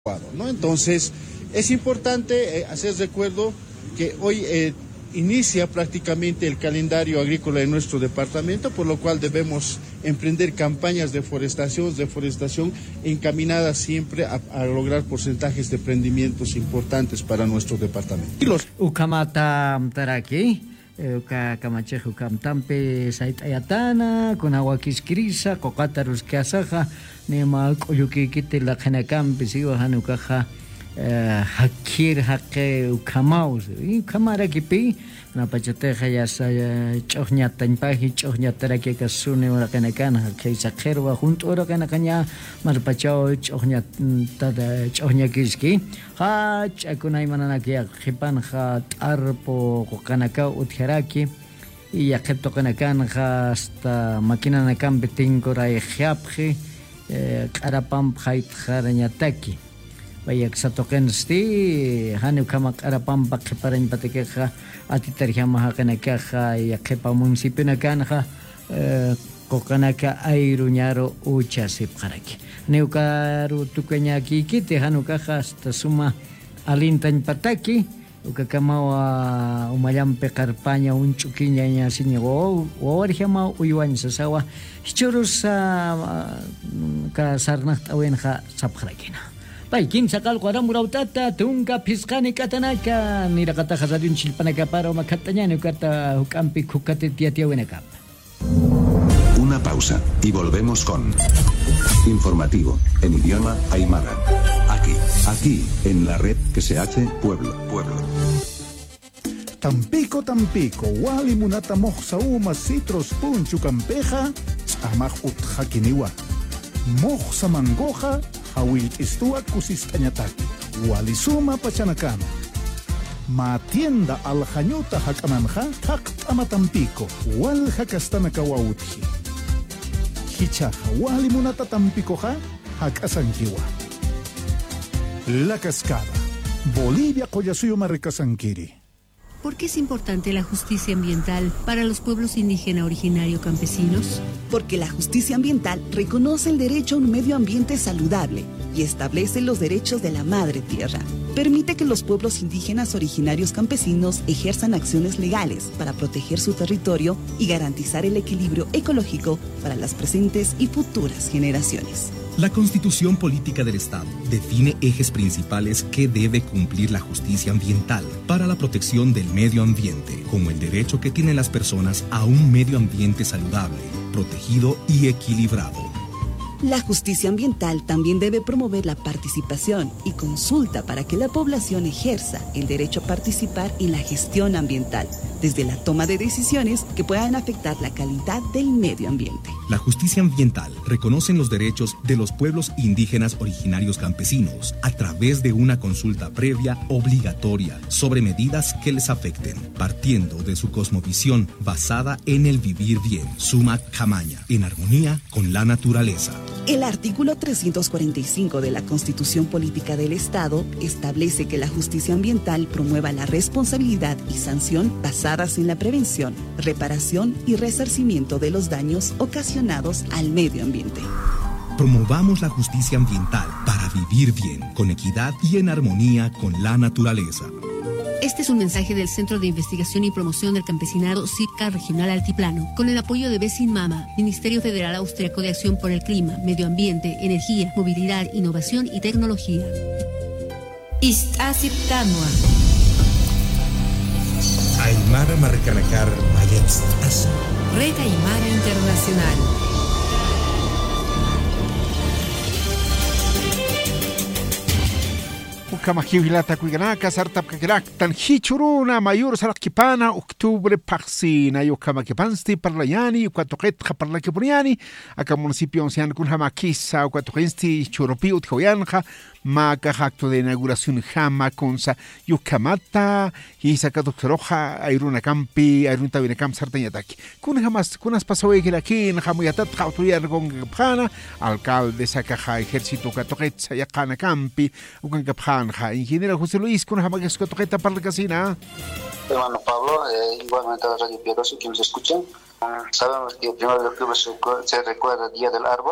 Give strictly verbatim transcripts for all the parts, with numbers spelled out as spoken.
¿no? Entonces, es importante eh, hacer recuerdo que hoy eh, inicia prácticamente el calendario agrícola en nuestro departamento, por lo cual debemos emprender campañas de forestación, deforestación encaminadas siempre a, a lograr porcentajes de prendimientos importantes para nuestro departamento. Y los... Ukamata Taraki, Uka Kamache Ukamtampe Sait Ayatana, Kunawakiskrisa, Kokatarus Kasaja, Nema Uyukikite la Kanakampi, Sigo Hanukaja. Hakir hake ukamaus i kamara kipi na pachateja ya sa chohnya tanpahi chohnya tarake kasune ora kana kana hake sakherwa junto ora kana kanya mar pachao chohnya tada chohnya kiski ha chakunai manana kia khipan kha tarpo kanaka utheraki y ya khepto kana kana hasta makina na kambe tinkora khiaphi qarapam khait kharanyataki Vaya que se toquen sti, hanu kama karapam bakheparan patekeja, atitarjama hakana kaja y akhepa municipio na kanja, kokanaka airuñaro ucha sipkaraki. Neukaru tukanya kikite hanu kaja hasta suma alintan pataki, ukakamawa umayampe karpaña un chukiña nya siñego, o orjama uyuan sasawa, hichurusa ka sarnacht awenja sapkrakina. Paikin sakal kuara murautata tunga piskani katanaka nira kata khazadun chilpanaka para makatanya no kata hukampi kukate tiatia wenakap. Una pausa y volvemos con informativo en idioma aymara. Aquí, aquí en la red que se hace pueblo, pueblo. Tampico, Tampico, wali munata moja uma citros punchu campeja, amaj utjakiniwa. Moja mangoja Hawil istua kusis kanyataki, walisuma pachanakana. Matienda al janyuta hakananja, hak amatampico, wal hakastanaka wautji. Hichaja, wali munata tampico ha, hakasankiwa. La Cascada, Bolivia Collasuyo Marrecasanquiri. ¿Por qué es importante la justicia ambiental para los pueblos indígena originario campesinos? Porque la justicia ambiental reconoce el derecho a un medio ambiente saludable y establece los derechos de la madre tierra. Permite que los pueblos indígenas originarios campesinos ejerzan acciones legales para proteger su territorio y garantizar el equilibrio ecológico para las presentes y futuras generaciones. La Constitución Política del Estado define ejes principales que debe cumplir la justicia ambiental para la protección del medio ambiente, como el derecho que tienen las personas a un medio ambiente saludable, protegido y equilibrado. La justicia ambiental también debe promover la participación y consulta para que la población ejerza el derecho a participar en la gestión ambiental, desde la toma de decisiones que puedan afectar la calidad del medio ambiente. La justicia ambiental reconoce los derechos de los pueblos indígenas originarios campesinos a través de una consulta previa obligatoria sobre medidas que les afecten, partiendo de su cosmovisión basada en el vivir bien, suma camaña, en armonía con la naturaleza. El artículo trescientos cuarenta y cinco de la Constitución Política del Estado establece que la justicia ambiental promueva la responsabilidad y sanción basadas en la prevención, reparación y resarcimiento de los daños ocasionados al medio ambiente. Promovamos la justicia ambiental para vivir bien, con equidad y en armonía con la naturaleza. Este es un mensaje del Centro de Investigación y Promoción del Campesinado CIPCA Regional Altiplano, con el apoyo de Besinmama, Ministerio Federal Austriaco de Acción por el Clima, Medio Ambiente, Energía, Movilidad, Innovación y Tecnología. Istasiptanua. Aymara Marricanakar Mayats. Red Aymara Internacional. Kamahilata Kuiganaka, Sartapkakirak, Tan Hichuruna, Mayor Sarakipana, Octubre Paxina, Yokamakipansti, Parlayani, Quatoket, Parlakipuriani, Aka municipio Ocean Kunhamakisa, Quatokensti, Churopi, Uthoyanja, Maca acto de inauguración Jama Consa, Yukamata, Isaka Doctoroja, Airuna Campi, Airunta Vinacam Sartañataki. Kun jamás, Kunas pasó aquí en Jamuyatat, Autoridad Gongapana, alcalde Sakaja, Ejército Catoket, Sayakana Campi, Ucancapana. Ingeniero José Luis, ¿con una escotojeta para la casina? Hermano Pablo, eh, igualmente a la Radio Piadoso que nos escuchan. Sabemos que el primero de octubre se, se recuerda el Día del Árbol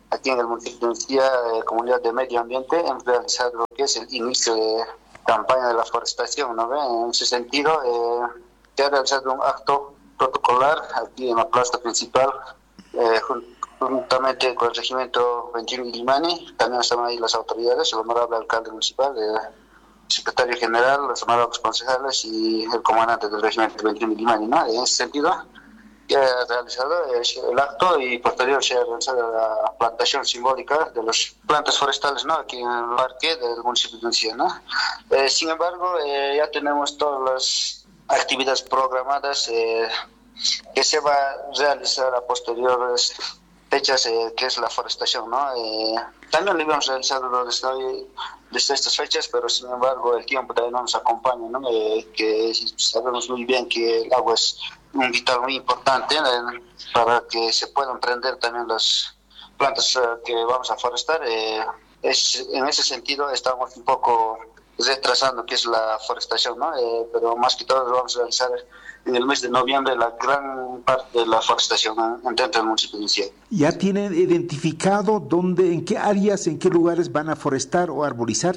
aquí en el municipio de Uncía, eh, Comunidad de Medio Ambiente, hemos realizado lo que es el inicio de campaña de la forestación, ¿no ve? En ese sentido, eh, se ha realizado un acto protocolar aquí en la plaza principal, eh, juntamente con el regimiento veintiuno Illimani. También están ahí las autoridades, el honorable alcalde municipal, el secretario general, los honorables concejales y el comandante del regimiento veintiuno Illimani, ¿no? En ese sentido, ya ha realizado el acto y posterior se ha realizado la plantación simbólica de las plantas forestales, ¿no? Aquí en el parque del municipio de Uncía, ¿no? Eh, sin embargo, eh, ya tenemos todas las actividades programadas eh, que se va a realizar a posteriores fechas, eh, que es la forestación, ¿no? Eh, también lo íbamos realizando desde, hoy, desde estas fechas, pero sin embargo el tiempo también no nos acompaña, ¿no? Eh, que sabemos muy bien que el agua es un vital muy importante eh, para que se puedan prender también las plantas eh, que vamos a forestar. Eh, es, en ese sentido estamos un poco retrasando que es la forestación, ¿no? Eh, pero más que todo lo vamos a realizar en el mes de noviembre la gran parte de la forestación dentro del municipio de Uncía. ¿Ya tienen identificado dónde, en qué áreas, en qué lugares van a forestar o arborizar?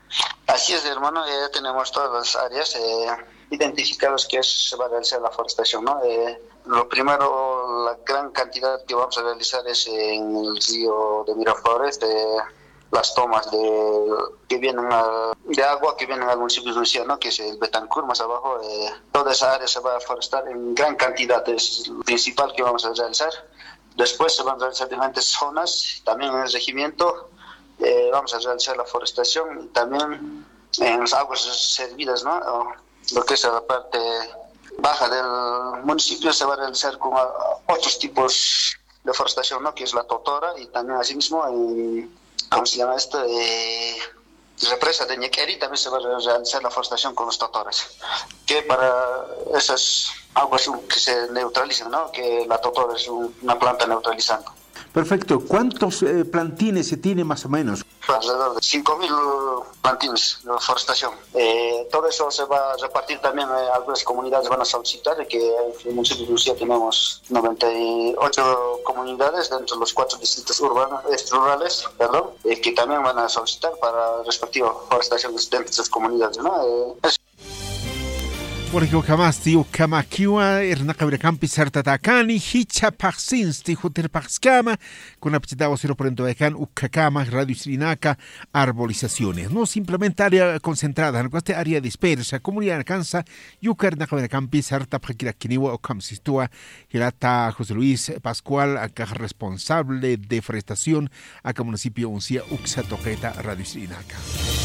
Así es, hermano, ya tenemos todas las áreas eh, identificadas que es, se va a realizar la forestación, ¿no? Eh, lo primero, la gran cantidad que vamos a realizar es en el río de Miraflores, de las tomas de que vienen a, de agua que vienen al municipio de Uncía, ¿no? Que es el Betancur, más abajo. Eh, toda esa área se va a forestar en gran cantidad, es lo principal que vamos a realizar. Después se van a realizar diferentes zonas, también en el regimiento eh, vamos a realizar la forestación y también en las aguas servidas, ¿no? Lo que es la parte baja del municipio se va a realizar con otros tipos de forestación, ¿no? Que es la totora y también asimismo en ¿cómo se llama esto? Eh, represa de Ñequeri también se va a realizar la forestación con los totores, que para esas aguas que se neutralizan, ¿no? Que la totora es un, una planta neutralizante. Perfecto. ¿Cuántos eh, plantines se tiene más o menos? Alrededor de cinco mil plantines de forestación. Eh, todo eso se va a repartir también, eh, algunas comunidades van a solicitar, que en el municipio de Uncía tenemos noventa y ocho comunidades dentro de los cuatro distritos urbanos, eh, rurales, perdón, eh, que también van a solicitar para respectiva forestación dentro de esas comunidades, ¿no? Eh, es Porque kamasti ukamakiwa ernaqabra campi sartatakani hicha paxinsti huter paxkama con apetitado cero por entoecan ukakama radio srinaka arbolizaciones, no simplemente área concentrada, en esta área dispersa, comunidad alcanza yukar naqabra campi sartapakiraquiniwa o camsistua hilata José Luis Pascual, acá responsable de forestación acá municipio Uncía Uxatoqueta radio srinaka.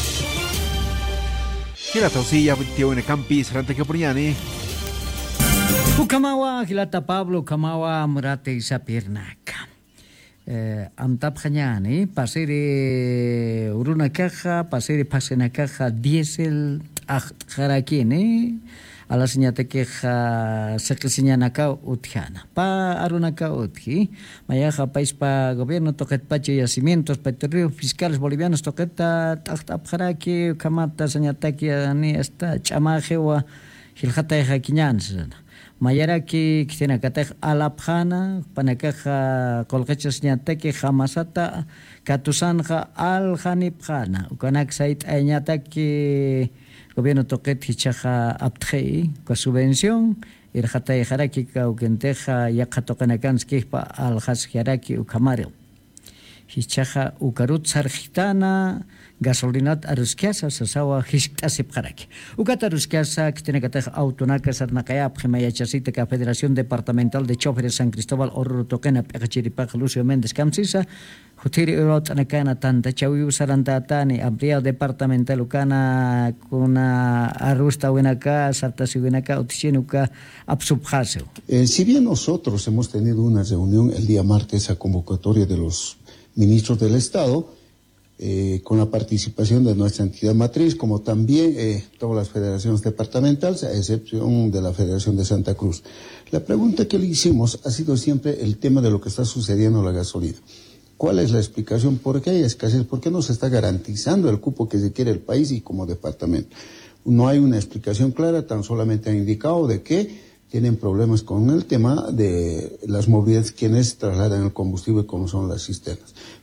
Hilata Uncía veintiuno campi sarante capuriani. Ukamawa hilata Pablo Kamawa Murate Isapirnaka. Eh, Amtapjanyani, pasere uruna caja, pasere pasena caja diesel jarakini, a la señata queja sequesinyanaka utjana. Pa arunaka utji, mayaja país pa gobierno toquet pache yacimientos, petróleo fiscales bolivianos toqueta tajtapjaraki, kamata señataki ani esta chamajewa hiljata jaquiñansana. Mayaraki kitenakatej alapjana, panakaja kolgechas ñataki jamasata, katusanja aljanipjana, ukanak sait añataki gobierno toquet hichaja aptjei, con subvención, irjata jaraki kaukenteja yakatokanakanskipa alhasjaraki ukamarel. Hichaja ukarut sarjitana, gasolinat aruskiasa sasawa hishtasip jaraki. Ukata aruskiasa kitenekatej autonaka sarnakaya pjimayachasita ka Federación Departamental de Choferes San Cristóbal Orrotokena Pechiripaja Lucio Méndez Camsisa, Jutiri Urot Anakana Tanta Chawiu Sarantatani, Ampliado Departamental Ukana Kuna Arusta Winaka, Sartasi Winaka, Utichinuka, Absubhaseo. Eh, si bien nosotros hemos tenido una reunión el día martes a convocatoria de los ministros del Estado, eh, con la participación de nuestra entidad matriz, como también eh, todas las federaciones departamentales, a excepción de la Federación de Santa Cruz. La pregunta que le hicimos ha sido siempre el tema de lo que está sucediendo en la gasolina. ¿Cuál es la explicación? ¿Por qué hay escasez? ¿Por qué no se está garantizando el cupo que requiere el país y como departamento? No hay una explicación clara, tan solamente han indicado de que tienen problemas con el tema de las movilidades, quienes trasladan el combustible como son las cisternas.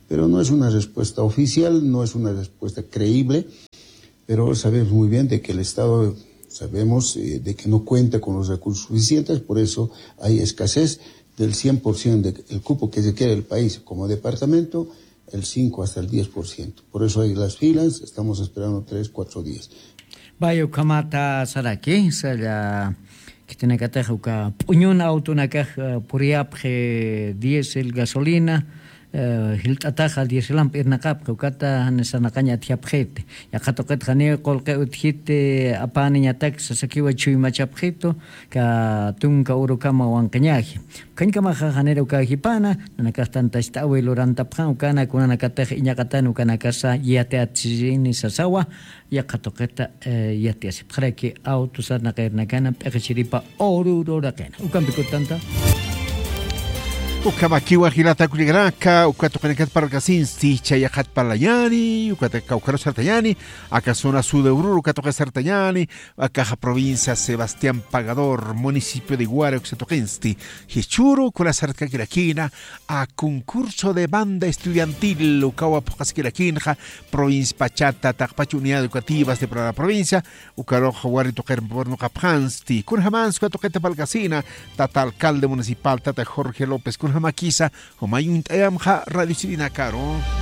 pero no es una respuesta oficial, no es una respuesta creíble, pero sabemos muy bien de que el Estado, sabemos eh, de que no cuenta con los recursos suficientes, por eso hay escasez del cien por ciento del cupo que se quiere el país como departamento, el cinco hasta el diez por ciento. Por eso hay las filas, estamos esperando tres, cuatro días. Bayo kamata saraki, sala que tiene que tener que puñón auto na caja puriapje diésel gasolina. hilt ataja dieselam pirna kap kata nesana kanya tiapjete ya katoket khane kolke uthite apani nyatak sasakiwa chui machapjeto ka tunka urukama wankanyaji kanka maja hanero ka hipana nakastanta stawe loranta pran kana kuna nakatej inyakatanu kana kasa yate atsini sasawa ya katoketa yate asiphrake auto sarna kairna kana pechiripa oruro rakena ukambikutanta Ukamakiwa hilata kuligraka, ukatokenekat pargasinsti, chayakat palayani, ukatakaukaro sartayani, acá zona sur de Ururu, ukatoke sartayani, acá provincia Sebastián Pagador, municipio de Guare, uxetokensti, hichuru, kula sartkakirakina, a concurso de banda estudiantil, ukawa pokaskirakina, provincia Pachata, takpachu unidad educativas de la provincia, ukaro jaguari toker borno kaphansti, kunhamans ukatokete palgasina, tata alcalde municipal, tata Jorge López, Maquisa, Homayun Tayamja, Radio Sirina Caro.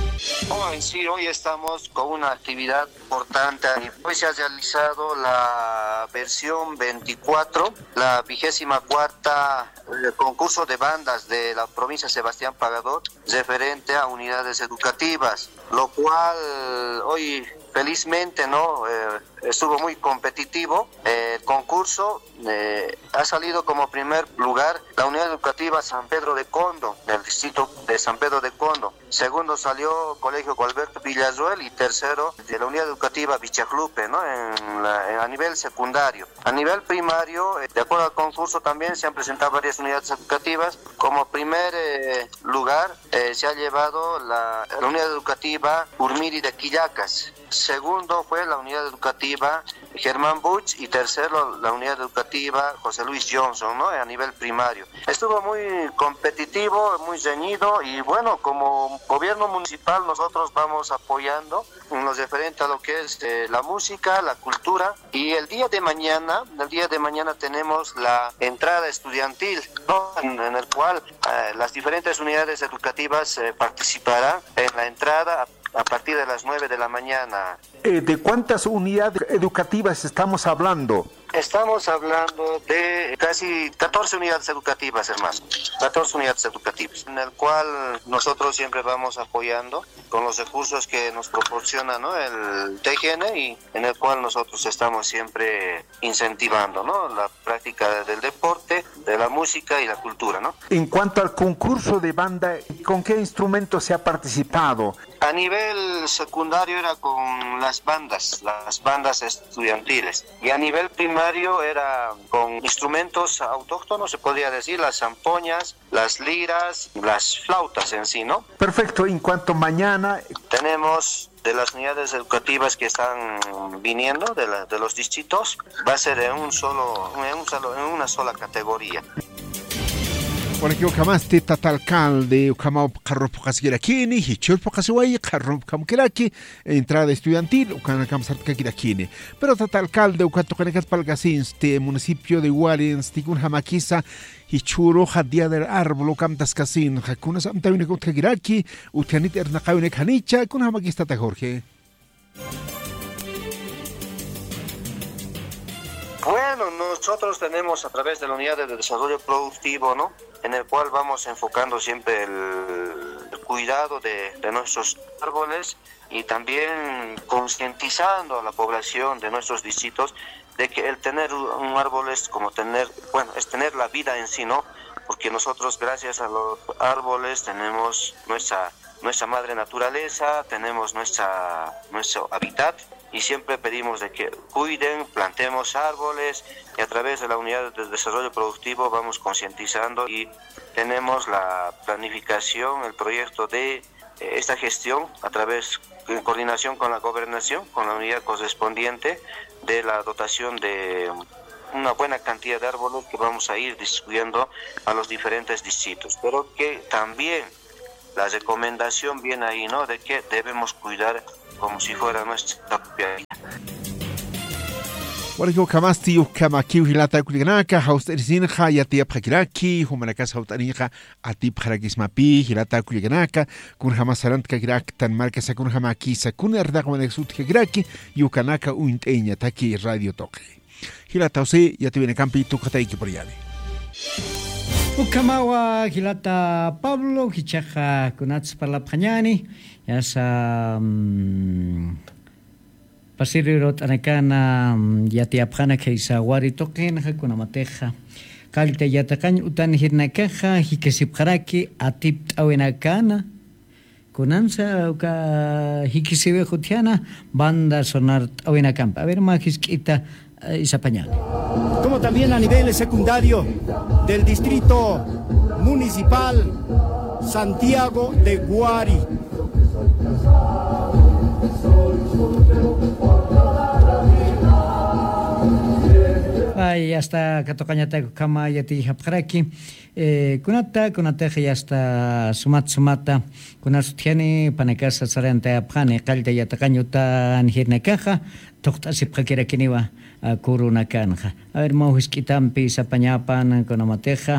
Hoy sí, hoy estamos con una actividad importante. Hoy se ha realizado la versión veinticuatro, la vigésima cuarta el concurso de bandas de la provincia Sebastián Pagador, referente a unidades educativas, lo cual hoy felizmente no eh, estuvo muy competitivo. Eh, el concurso eh, ha salido como primer lugar la unidad educativa San Pedro de Condo, del distrito de San Pedro de Condo. Segundo salió Colegio Gualberto Villazuel y tercero de la unidad educativa Vichajlupe, ¿no? en la, en, a nivel secundario. A nivel primario, eh, de acuerdo al concurso también se han presentado varias unidades educativas. Como primer eh, lugar eh, se ha llevado la, la unidad educativa Urmiri de Quillacas. Segundo fue la unidad educativa Germán Buch y tercero la unidad educativa José Luis Johnson, ¿no? A nivel primario. Estuvo muy competitivo, muy reñido y bueno, como gobierno municipal nosotros vamos apoyando en lo referente a lo que es eh, la música, la cultura y el día de mañana, el día de mañana tenemos la entrada estudiantil, ¿no? en, en el cual eh, las diferentes unidades educativas eh, participarán en la entrada a partir de las nueve de la mañana. Eh, ¿De cuántas unidades educativas estamos hablando? Estamos hablando de casi catorce unidades educativas, hermano. catorce unidades educativas, en el cual nosotros siempre vamos apoyando con los recursos que nos proporciona, ¿no? el T G N y en el cual nosotros estamos siempre incentivando, ¿no? La práctica del deporte, de la música y la cultura, ¿no? En cuanto al concurso de banda, ¿con qué instrumento se ha participado? A nivel secundario era con las bandas, las bandas estudiantiles. Y a nivel primario era con instrumentos autóctonos, se podría decir, las zampoñas, las liras, las flautas en sí, ¿no? Perfecto. En cuanto mañana... Tenemos de las unidades educativas que están viniendo, de, la, de los distritos, va a ser en, un solo, en, un solo, en una sola categoría. Por aquí ukamaste tatalcalde ukamao carropocasgirakini hichur pocasway carropcamquiraki entrada estudiantil ukanacamsartcaquirakini pero tatalcalde ukatocanecat palgasinste municipio de Guarens tigun jamaquisa hichuro jadia del árbol ukamtascasin jacunas amtavinecotcagiraki utianit ernacawine canicha kun jamaquista ta Jorge. Bueno, nosotros tenemos a través de la unidad de desarrollo productivo, ¿no? En el cual vamos enfocando siempre el, el cuidado de, de nuestros árboles y también concientizando a la población de nuestros distritos de que el tener un árbol es como tener, bueno, es tener la vida en sí, ¿no? Porque nosotros gracias a los árboles tenemos nuestra, nuestra madre naturaleza, tenemos nuestra, nuestro hábitat. Y siempre pedimos de que cuiden, plantemos árboles y a través de la unidad de desarrollo productivo vamos concientizando y tenemos la planificación, el proyecto de eh, esta gestión a través, en coordinación con la gobernación, con la unidad correspondiente de la dotación de una buena cantidad de árboles que vamos a ir distribuyendo a los diferentes distritos, pero que también la recomendación viene ahí, ¿no? De que debemos cuidar como si fuera nuestra propia vida. Warjo kamasti yukamaki hilata kuliganaka hausterisinja yatia prakiraki humanakas hautarinja ati prakismapi hilata kuliganaka kun hamasarant kakirak tan marka sakun hamaki sakun erdagmanek sut kakiraki yukanaka uintenya taki radio toque hilata ose yativene campi tukataiki poriani Ukamawa hilata Pablo hichaja kunats parlapanyani yasa um, Pasirirot anakana yati apjana keisa wari token hakuna mateja kalite yatakan utan hirnakaja hikesipjaraki atip awenakana kunansa uka hikisibe jutiana banda sonar awenacampa. A ver majiskita isapañal. Como también a nivel secundario del distrito municipal Santiago de Guari. Ay, hasta Katokanyata Kama Yati Hapraki, Kunata, Kunata, hasta Sumat Sumata, Kunasutiani, Panacasa Saranta Pane, Kalta Yatakanyuta, and Hirnekaja, Toktasi Prakira Kuruna Kanja. A ver, Mohiskitampi, Sapañapan, Konamateja,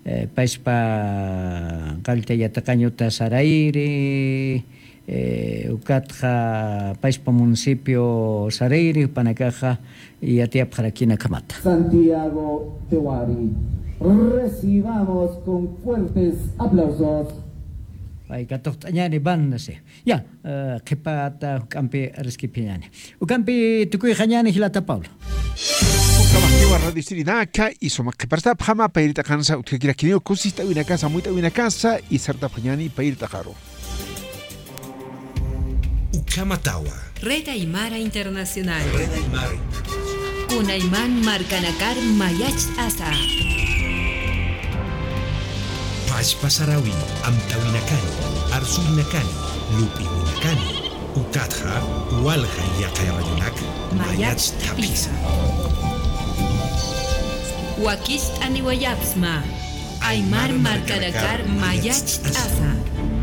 Paispa, Kalta Yatakanyuta Sarairi. Eh, Ukatja, Paispa Municipio Sareiri, Panacaja y Atiap Jaraquina Camata. Santiago de Guari. Recibamos con fuertes aplausos. Ay, Catotañani, bandase. Ya, Kepata, Ucampi, Resquipiñani. Ucampi, Tucuy Jañani, Gilata Pablo. Ucamakiwa Radio Sirinaka y Somak Parta Pama, Pairita Kansa, Utkirakinio, Cosista, una casa, muy una casa y Sarta Pañani, Pairita Jaro. Ukamatawa. Red Aymara Internacional. Red Aymara. Kunayman Marcanakar Mayach Asa. Pachpasarawi, Amtawinakani, Arsuinakani, Lupinakani, Ukatja, Walja Yakayamayanak, Mayach Tapisa. Wakist Aniwayapsma. Aymar Marcanakar Mayach Asa.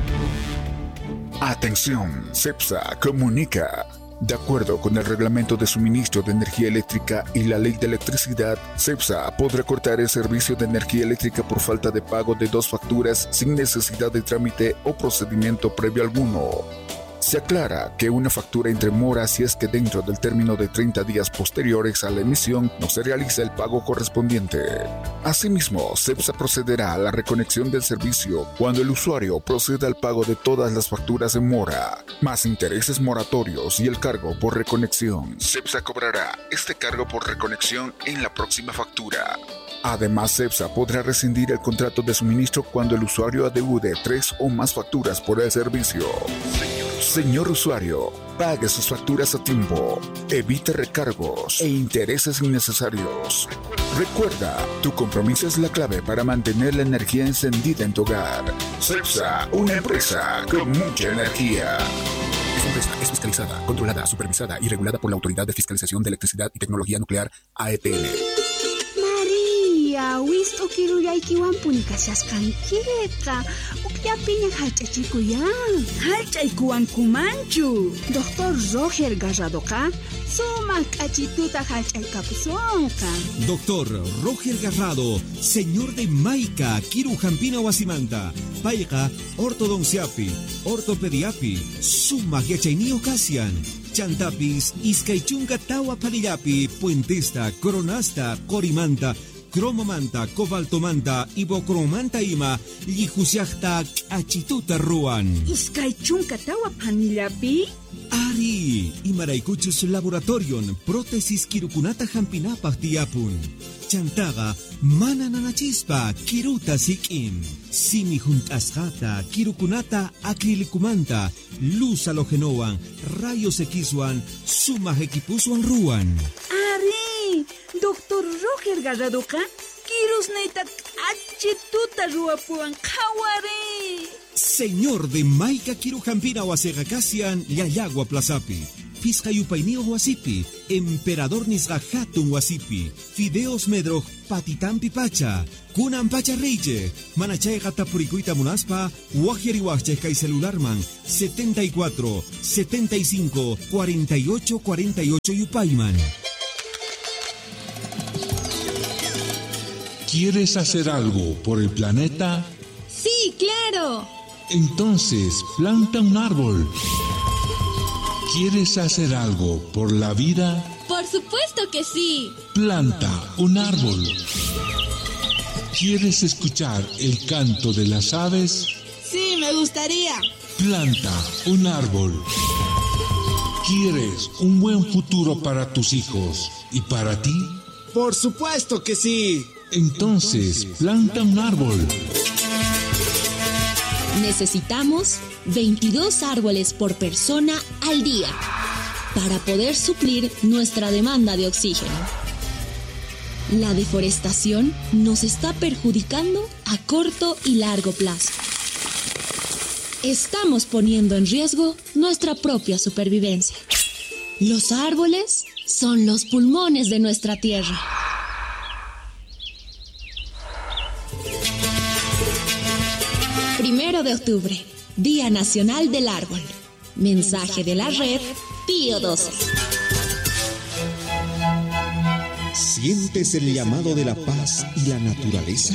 Atención, CEPSA comunica. De acuerdo con el Reglamento de Suministro de Energía Eléctrica y la Ley de Electricidad, CEPSA podrá cortar el servicio de energía eléctrica por falta de pago de dos facturas sin necesidad de trámite o procedimiento previo alguno. Se aclara que una factura entre mora si es que dentro del término de treinta días posteriores a la emisión no se realiza el pago correspondiente. Asimismo, CEPSA procederá a la reconexión del servicio cuando el usuario proceda al pago de todas las facturas en mora, más intereses moratorios y el cargo por reconexión. CEPSA cobrará este cargo por reconexión en la próxima factura. Además, CEPSA podrá rescindir el contrato de suministro cuando el usuario adeude tres o más facturas por el servicio. Señor usuario, pague sus facturas a tiempo, evite recargos e intereses innecesarios. Recuerda, tu compromiso es la clave para mantener la energía encendida en tu hogar. CEPSA, una empresa con mucha energía. Esta empresa es fiscalizada, controlada, supervisada y regulada por la Autoridad de Fiscalización de Electricidad y Tecnología Nuclear, A E T N. Wisto kiruyaykiwan punikashasqankita ukllapiña hallch'achikuyan hallch'aykuwankumanchu Doctor Roger Garradoqa sumaq k'achituta hallch'aykapusunqa. Doctor Roger Garrado, señor de Maica, Kirujampina Wasimanta, payqa ortodonciapi, ortopediapi, sumaq yachayniyo kasian. Chantapis, iskaychunka tawa palillapi, puentesta, coronasta, corimanta, cromomanta, cobaltomanta, ibocromanta ima, lijusiachta, achituta ruan. Iskaychunka tawa panillapi? Ari, imaraykuchus laboratorion, prótesis kirukunata hampinapaq tiyapun. Chantaga, mana nanachispa, kiruta sikim. Simi juntasjata, kirukunata acrilikumanta, luz halogenoan, rayos X-wan, suma equipuswan ruan. Ari, Doctor Roger Garradoqa, kirus neta achituta ruapuan kawari. Señor de Maica Kirujampina Wasegacasian, Yayagua Plazapi. Fisca Yupainio Wasipi, Emperador Nisga Hatun Wasipi, Fideos Medroj Patitampi Pacha, Kunan Pacha Reije, Manachay Gatapurikuita Munaspa, Wajeri Wajcheka y Celularman, setenta y cuatro, setenta y cinco, cuarenta y ocho, cuarenta y ocho Yupaiman. ¿Quieres hacer algo por el planeta? Sí, claro. Entonces, planta un árbol. ¿Quieres hacer algo por la vida? Por supuesto que sí. Planta un árbol. ¿Quieres escuchar el canto de las aves? Sí, me gustaría. Planta un árbol. ¿Quieres un buen futuro para tus hijos y para ti? Por supuesto que sí. Entonces, planta un árbol. Necesitamos veintidós árboles por persona al día para poder suplir nuestra demanda de oxígeno. La deforestación nos está perjudicando a corto y largo plazo. Estamos poniendo en riesgo nuestra propia supervivencia. Los árboles son los pulmones de nuestra tierra. Primero de octubre, Día Nacional del Árbol. Mensaje de la red Pío doce. ¿Sientes el llamado de la paz y la naturaleza?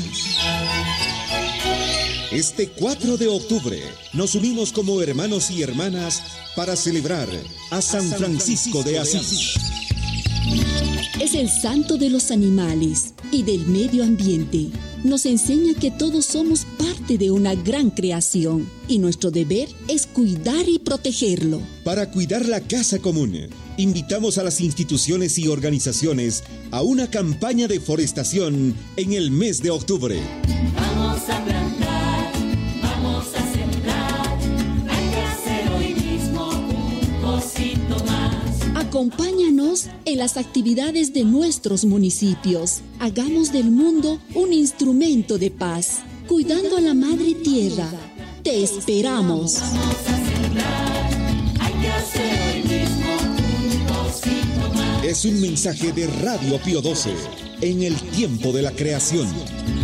Este cuatro de octubre nos unimos como hermanos y hermanas para celebrar a San Francisco de Asís. Es el santo de los animales y del medio ambiente. Nos enseña que todos somos parte de una gran creación y nuestro deber es cuidar y protegerlo. Para cuidar la casa común, invitamos a las instituciones y organizaciones a una campaña de forestación en el mes de octubre. Vamos a plantar, vamos a sembrar, hay que hacer hoy mismo un cosito más. Acompáñanos en las actividades de nuestros municipios. Hagamos del mundo un instrumento de paz, cuidando a la madre tierra. Te esperamos. Vamos a sembrar, hay que hacer hoy mismo un cosito más. Es un mensaje de Radio Pío doce en el tiempo de la creación.